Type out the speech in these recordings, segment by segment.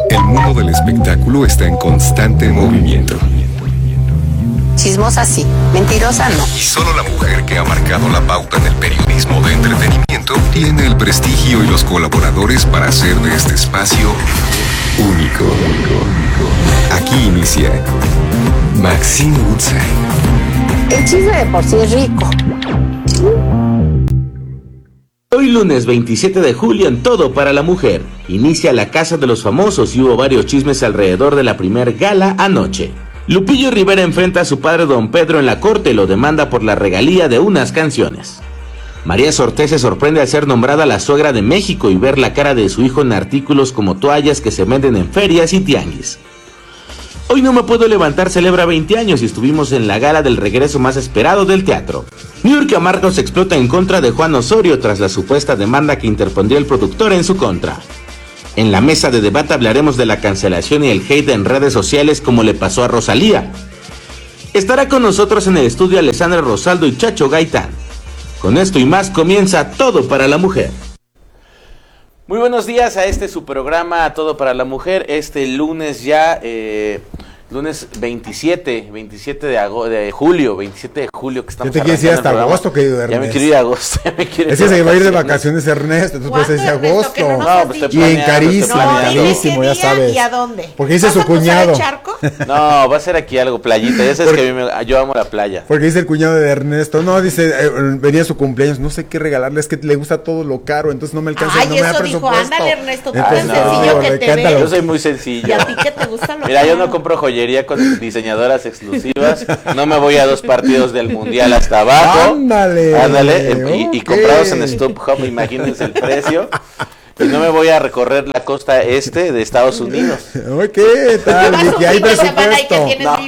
El mundo del espectáculo está en constante movimiento. Chismosa sí, mentirosa no. Y solo la mujer que ha marcado la pauta en el periodismo de entretenimiento tiene el prestigio y los colaboradores para hacer de este espacio único. Aquí inicia Maxine Woodside. El chisme de por sí es rico. Hoy lunes 27 de julio en Todo para la Mujer. Inicia la Casa de los Famosos y hubo varios chismes alrededor de la primer gala anoche. Lupillo Rivera enfrenta a su padre Don Pedro en la corte y lo demanda por la regalía de unas canciones. María Sortés se sorprende al ser nombrada la suegra de México y ver la cara de su hijo en artículos como toallas que se venden en ferias y tianguis. Hoy No Me Puedo Levantar celebra 20 años y estuvimos en la gala del regreso más esperado del teatro. Niurka Marcos explota en contra de Juan Osorio tras la supuesta demanda que interpondría el productor en su contra. En la mesa de debate hablaremos de la cancelación y el hate en redes sociales como le pasó a Rosalía. Estará con nosotros en el estudio Alessandra Rosaldo y Chacho Gaitán. Con esto y más comienza Todo para la Mujer. Muy buenos días a su programa Todo para la Mujer, lunes ya, lunes 27 de julio que estamos. Yo te quiero decir hasta agosto, querido Ernesto. Ya me quiero ir a agosto, Es que se va a ir de vacaciones Ernesto, tú puedes decir agosto. No, pues y encarísimo, ya sabes. ¿Y a dónde? Porque dice su cuñado. No, va a ser aquí algo, playita, ya sabes que yo amo la playa. Porque dice el cuñado de Ernesto, no, dice, venía su cumpleaños, no sé qué regalarle, es que le gusta todo lo caro, entonces no me alcanza, no me da presupuesto. Ándale Ernesto, tú Entonces, tan sencillo que te ves. Yo soy muy sencillo. ¿Y a ti qué te gusta lo Mira, caro? yo no compro joyería con diseñadoras exclusivas, no me voy a 2 partidos del mundial hasta abajo. Ándale. Y comprados en Stop Home, imagínense el precio. Y no me voy a recorrer la costa de Estados Unidos. ¿Qué tal? Vicky? Hay presupuesto.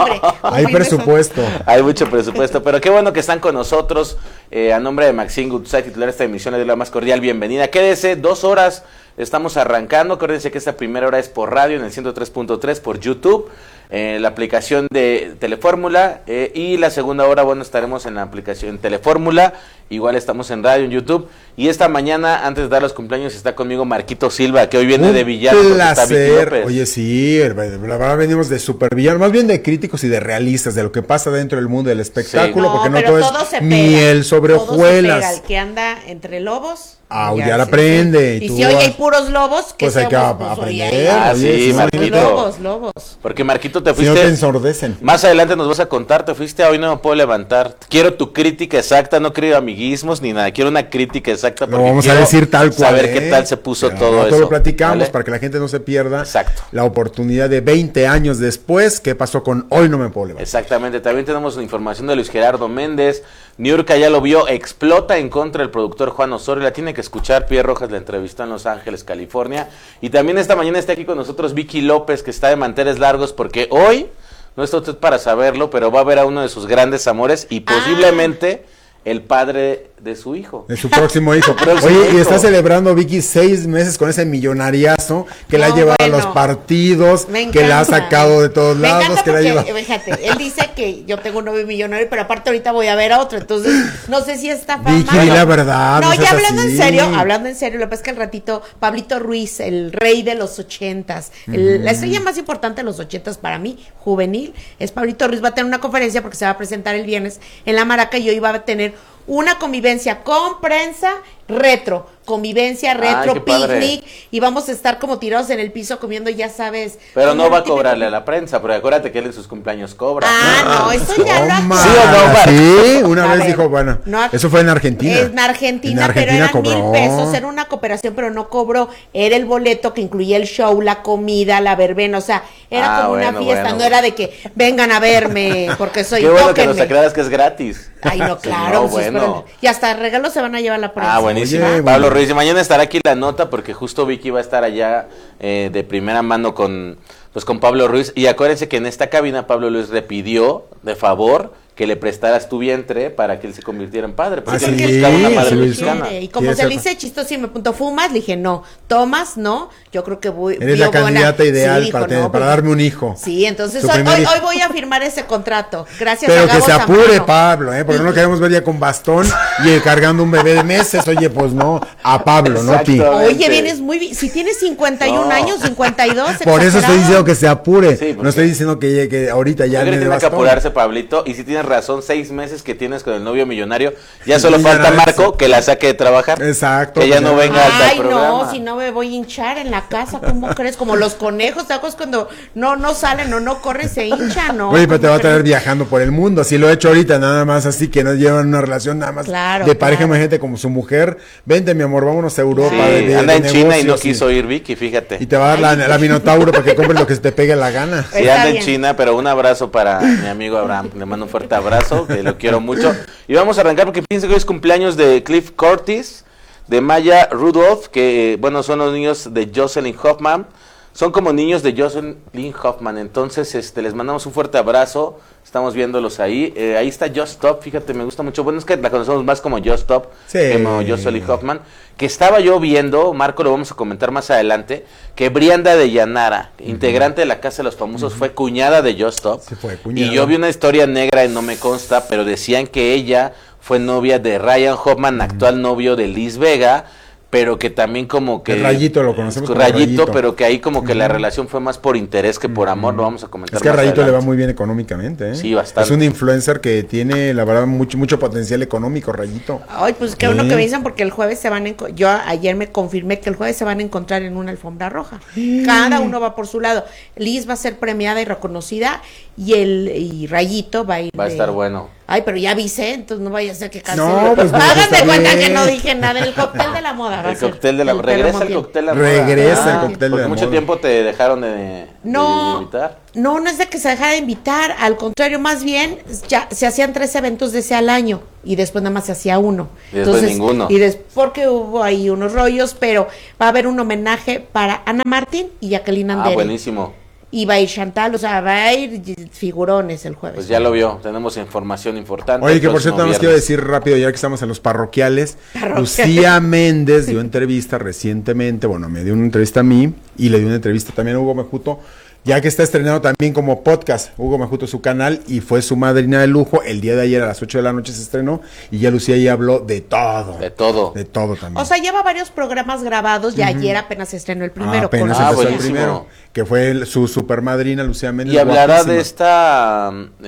Hay presupuesto. Hay mucho presupuesto, pero qué bueno que están con nosotros. A nombre de Maxine Woodside, titular de esta emisión, le doy la más cordial bienvenida. Quédese 2 horas, estamos arrancando. Acuérdense que esta primera hora es por radio en el 103.3, por YouTube, la aplicación de Telefórmula, y la segunda hora, estaremos en la aplicación Telefórmula, igual estamos en radio, en YouTube, y esta mañana, antes de dar los cumpleaños, está conmigo Marquito Silva, que hoy viene de villano. Un placer. Oye, sí, la verdad venimos de super villano, más bien de críticos y de realistas, de lo que pasa dentro del mundo del espectáculo, Sí. porque no pero todo es se miel sobre hojuelas. El que anda entre lobos. Ya la aprende. Y si hoy hay puros lobos, pues hay que aprender. Sí, Marquito. Lobos. Porque Marquito te fuiste. Si no te ensordecen. Más adelante nos vas a contar, te fuiste a Hoy No Me Puedo Levantar. Quiero tu crítica exacta, no quiero amiguismos ni nada, quiero una crítica exacta. Lo vamos a decir tal cual. Saber qué tal se puso todo eso. Todo lo platicamos, ¿vale? Para que la gente no se pierda. Exacto. La oportunidad de 20 años después, ¿qué pasó con Hoy No Me Puedo Levantar? Exactamente, también tenemos la información de Luis Gerardo Méndez. Niurka ya lo vio, explota en contra del productor Juan Osorio, la tiene que escuchar. Pierre Rojas la entrevistó en Los Ángeles, California. Y también esta mañana está aquí con nosotros Vicky López, que está de manteles largos, porque hoy, no está usted para saberlo, pero va a ver a uno de sus grandes amores y posiblemente el padre de su hijo. De su próximo hijo. Oye, y está celebrando Vicky 6 meses con ese millonariazo que la ha llevado a los partidos, que la ha sacado de todos lados, que la lleva. Fíjate, él dice que yo tengo un novio millonario, pero aparte ahorita voy a ver a otro, entonces no sé si está fama. Vicky, la verdad. No, ya hablando en serio, lo que pasa es que al ratito Pablito Ruiz, el rey de los 80s, la estrella más importante de los 80s para mí, juvenil, es Pablito Ruiz, va a tener una conferencia porque se va a presentar el viernes en La Maraca y yo iba a tener una convivencia con prensa retro, picnic, y vamos a estar como tirados en el piso comiendo, ya sabes. Pero no va a cobrarle a la prensa, porque acuérdate que él en sus cumpleaños cobra. No, eso ya lo ¿Sí o no, Marco? Sí, una vez dijo, eso fue en Argentina. En Argentina, pero eran cobró. 1,000 pesos, era una cooperación, pero no cobró, era el boleto que incluía el show, la comida, la verbena, o sea, era como una fiesta, no era de que vengan a verme, porque soy Qué bueno que nos aclaras que es gratis. Ay, no, claro. Y hasta regalos se van a llevar la prensa. Buenísimo. Oye, Pablo Ruiz, y mañana estará aquí la nota porque justo Vicky va a estar allá de primera mano con Pablo Ruiz. Y acuérdense que en esta cabina Pablo Ruiz le pidió de favor que le prestaras tu vientre para que él se convirtiera en padre. Porque sí, él buscaba una madre mexicana. Y como se le dice chistoso y me preguntó, ¿fumas? Le dije, no. ¿Tomas? No. Yo creo que voy. Eres la candidata ideal para darme un hijo. Sí, entonces hoy voy a firmar ese contrato. Gracias Pero a Gabo que se apure, Zambrano. Pablo, porque no lo queremos ver ya con bastón y cargando un bebé de meses. Oye, pues no, a Pablo, no a ti. Oye, vienes muy bien. Si tienes 51 años, 52. Por eso estoy diciendo que se apure. Sí, no estoy diciendo que ahorita ya tiene que apurarse, Pablito. Y si tienes razón, 6 meses que tienes con el novio millonario, ya solo falta Marco que la saque de trabajar. Exacto. Que ya no venga al programa. No, si no me voy a hinchar en la casa, ¿cómo crees? Como los conejos, ¿te acuerdas cuando no salen o no corren, se hinchan, ¿no? Oye, pero te va a traer viajando por el mundo. Si lo he hecho ahorita, nada más así, que no llevan una relación nada más de pareja, imagínate como su mujer. Vente, mi amor, vámonos a Europa. Sí, anda en China y no quiso ir Vicky, fíjate. Y te va a dar la Minotauro para que compres lo que se te pegue la gana. Sí, anda en China, pero un abrazo para mi amigo Abraham. Le mando un fuerte abrazo, que lo quiero mucho. Y vamos a arrancar porque fíjense que hoy es cumpleaños de Cliff Curtis, de Maya Rudolph, que bueno, son los niños de Jocelyn Hoffman. Son como niños de Jocelyn Hoffman. Entonces, les mandamos un fuerte abrazo. Estamos viéndolos ahí. Ahí está Just Stop, fíjate, me gusta mucho. Bueno, es que la conocemos más como Just Stop, que como Jocelyn Hoffman. Que estaba yo viendo, Marco, lo vamos a comentar más adelante, que Brianda de Llanara, integrante de la Casa de los Famosos, fue cuñada de Just Stop. Sí, fue cuñada. Y yo vi una historia negra y no me consta, pero decían que ella fue novia de Ryan Hoffman, actual novio de Liz Vega, pero que también como que... El Rayito lo conocemos como Rayito. Pero que ahí como que la relación fue más por interés que por amor, lo vamos a comentar más. Es que a Rayito le va muy bien económicamente, ¿eh? Sí, bastante. Es un influencer que tiene, la verdad, mucho potencial económico, Rayito. Ay, pues qué bueno que me dicen, porque el jueves se van a... Yo ayer me confirmé que el jueves se van a encontrar en una alfombra roja. Cada uno va por su lado. Liz va a ser premiada y reconocida y Rayito va a ir... Va a estar bueno. Ay, pero ya avisé, entonces no vaya a ser que cancele. No, pues hagan de cuenta que no dije nada. El cóctel de la moda. El cóctel de la moda. Regresa el cóctel de la moda. Regresa el cóctel de la moda. Mucho tiempo te dejaron de invitar. No es de que se dejara de invitar. Al contrario, más bien, ya se hacían 3 eventos de ese al año. Y después nada más se hacía uno. Y después ninguno. Porque hubo ahí unos rollos, pero va a haber un homenaje para Ana Martín y Jacqueline Andere. Buenísimo. Y va a ir Chantal, o sea, va a ir figurones el jueves. Pues ya lo vio, tenemos información importante. Oye, que por cierto, nos quiero decir rápido, ya que estamos en los parroquiales. Lucía Méndez dio entrevista recientemente, me dio una entrevista a mí y le dio una entrevista también a Hugo Mejuto, ya que está estrenado también como podcast, Hugo Mejuto su canal, y fue su madrina de lujo. El día de ayer a las 8 de la noche se estrenó, y ya Lucía ahí habló de todo. De todo. De todo también. O sea, lleva varios programas grabados, y ayer apenas se estrenó el primero. Apenas empezó el primero, que fue su super madrina, Lucía Méndez. Y hablará de esta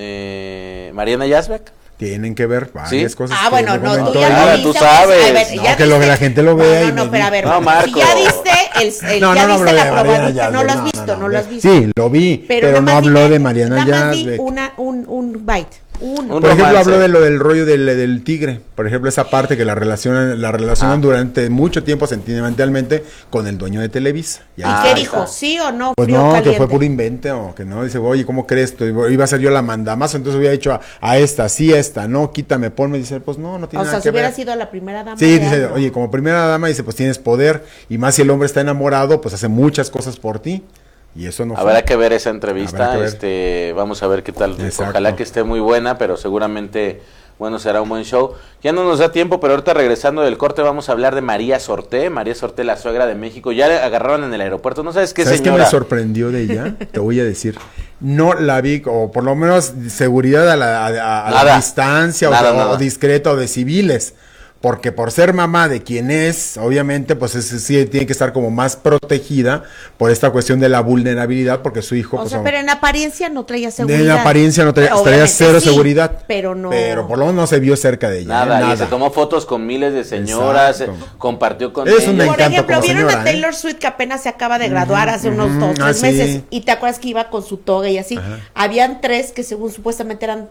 Mariana Yazbek. Tienen que ver varias cosas. Bueno, no, tú ya lo viste. Tú sabes. Ver, que la gente lo vea. No, pero a ver, Marco. si ya diste ya viste la probadita, no lo has visto, no lo has visto. Sí, lo vi, pero no habló de Mariana Yazbek. Un bite. Por ejemplo, habló de lo del rollo del tigre, por ejemplo, esa parte que la relacionan durante mucho tiempo sentimentalmente con el dueño de Televisa. ¿Y qué dijo? ¿Sí o no? Pues no, caliente. Que fue puro invento, o que no, dice, oye, ¿cómo crees? Iba a ser yo la mandamazo, entonces hubiera dicho a esta, sí, a esta, no, quítame, ponme, dice, pues no tiene nada que ver. O sea, si hubiera sido la primera dama. Sí, dice, oye, como primera dama, dice, pues tienes poder, y más si el hombre está enamorado, pues hace muchas cosas por ti. Y eso no habrá que ver esa entrevista, vamos a ver qué tal. Exacto. Ojalá que esté muy buena, pero seguramente, será un buen show. Ya no nos da tiempo, pero ahorita regresando del corte vamos a hablar de María Sorté, la suegra de México. Ya la agarraron en el aeropuerto, no sabes qué, ¿sabes señora? ¿Qué me sorprendió de ella? Te voy a decir, no la vi, o por lo menos seguridad a la distancia, o discreta, o de civiles. Porque por ser mamá de quien es, obviamente, pues sí tiene que estar como más protegida por esta cuestión de la vulnerabilidad, porque su hijo... pero en apariencia no traía seguridad. En apariencia no traía cero seguridad. Pero por lo menos no se vio cerca de ella. Nada. Y se tomó fotos con miles de señoras, compartió con ellas. Por ejemplo, vieron a Taylor Swift que apenas se acaba de graduar hace unos 2 o 3 meses, y te acuerdas que iba con su toga y así. Habían 3 que según supuestamente eran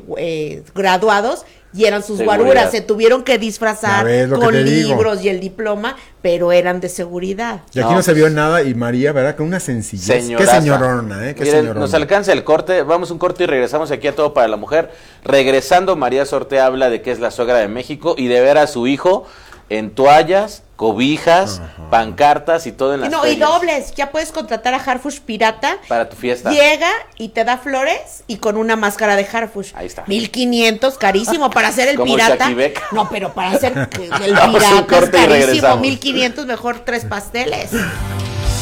graduados, y eran sus guaruras, se tuvieron que disfrazar con libros y el diploma, pero eran de seguridad. Y aquí no se vio nada, y María, ¿verdad? Con una sencillez. Señoraza. Qué señorona, qué señorona. Nos alcanza el corte, vamos un corte y regresamos aquí a Todo para la Mujer. Regresando, María Sorté habla de que es la suegra de México y de ver a su hijo en toallas, cobijas, pancartas y todo en las No, ferias. y dobles, ya puedes contratar a Harfush Pirata. Para tu fiesta. Llega y te da flores y con una máscara de Harfush. Ahí está. 1,500, carísimo para hacer el Como pirata. Shaki Beck. No, pero para hacer el Vamos a un pirata es corte y carísimo, regresamos. 1,500, mejor 3 pasteles.